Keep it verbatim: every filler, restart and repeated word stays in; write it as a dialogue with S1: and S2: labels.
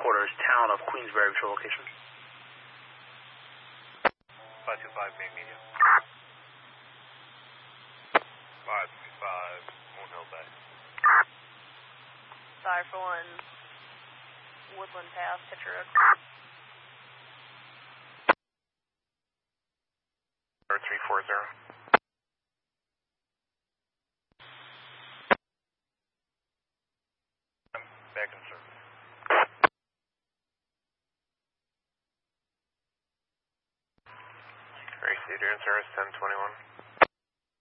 S1: headquarters, town of Queensbury, visual location.
S2: five two five, main medium. five three five, Moon Hill Bay.
S3: Sorry for one, Woodland Pass, Pitcher Road.
S2: three four zero. I'm back in service. Race Theater in service, ten twenty-one.